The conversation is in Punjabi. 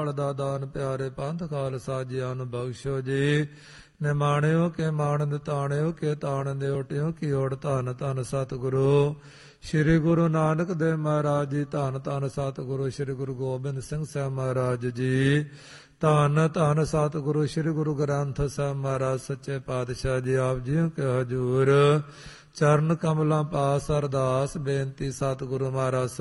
ਕਾਲ ਦਾ ਦਾਨ ਪਿਆਰੇ ਪੰਥ ਖਾਲਸਾ ਜੀਆਂ ਨੂੰ ਬਖਸ਼ੋ ਜੀ। ਨਿਮਾਣਿਓ ਕੇ ਮਾਣ ਤਾਣਿਓ ਕੇ ਤਾਣ ਦੇ ਓਟਿਓ ਕੀ ਓੜ ਧੰਨ ਧੰਨ ਸਤਿਗੁਰੂ ਸ੍ਰੀ ਗੁਰੂ ਨਾਨਕ ਦੇਵ ਮਹਾਰਾਜ ਜੀ। ਧੰਨ ਧੰਨ ਸਤਿਗੁਰੂ ਸ੍ਰੀ ਗੁਰੂ ਗੋਬਿੰਦ ਸਿੰਘ ਸਾਹਿਬ ਮਹਾਰਾਜ ਜੀ। ਧੰਨ ਧੰਨ ਸਤਿਗੁਰੂ ਸ੍ਰੀ ਗੁਰੂ ਗ੍ਰੰਥ ਸਾਹਿਬ ਮਹਾਰਾਜ ਸੱਚੇ ਪਾਤਸ਼ਾਹ ਜੀ। ਆਪ ਜੀਓ ਕੇ ਹਜੂਰ ਚਰਨ ਕਮਲਾਂ ਪਾਸ ਅਰਦਾਸ ਬੇਨਤੀ ਸਤਿਗੁਰੂ ਮਹਾਰਾਜ